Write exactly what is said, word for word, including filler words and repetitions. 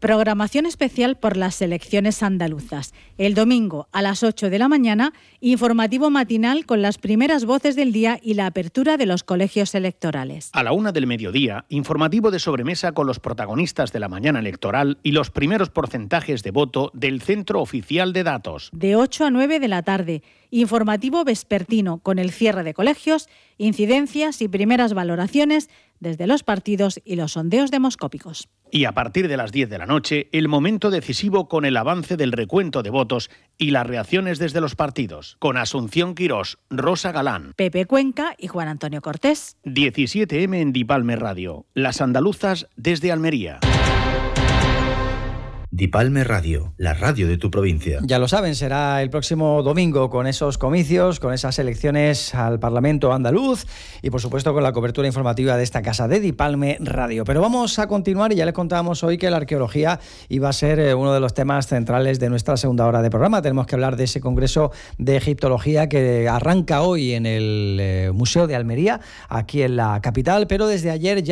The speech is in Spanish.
programación especial por las selecciones andaluzas. El domingo a las ocho de la mañana, informativo matinal con las primeras voces del día y la apertura de los colegios electorales. A la una del mediodía, informativo de sobremesa con los protagonistas de la mañana electoral y los primeros porcentajes de voto del Centro Oficial de Datos. De ocho a nueve de la tarde, informativo vespertino con el cierre de colegios, incidencias y primeras valoraciones desde los partidos y los sondeos demoscópicos. Y a partir de las diez de la noche, el momento decisivo con el avance del recuento de votos y las reacciones desde los partidos. Con Asunción Quirós, Rosa Galán, Pepe Cuenca y Juan Antonio Cortés. diecisiete eme en Dipalme Radio. Las andaluzas desde Almería. Dipalme Radio, la radio de tu provincia. Ya lo saben, será el próximo domingo con esos comicios, con esas elecciones al Parlamento andaluz y por supuesto con la cobertura informativa de esta casa de Dipalme Radio. Pero vamos a continuar y ya les contábamos hoy que la arqueología iba a ser uno de los temas centrales de nuestra segunda hora de programa. Tenemos que hablar de ese congreso de egiptología que arranca hoy en el Museo de Almería, aquí en la capital, pero desde ayer ya